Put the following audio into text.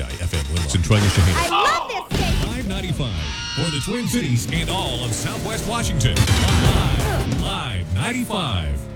WTI-FM Willow. Centralia Shaheen. I love this station. 595 for the Twin Cities and all of Southwest Washington. Live 95.